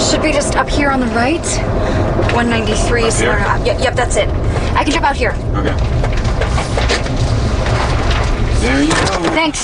Should be just up here on the right. 193 Smyrna. Yep, that's it. I can jump out here. Okay. There you go. Thanks.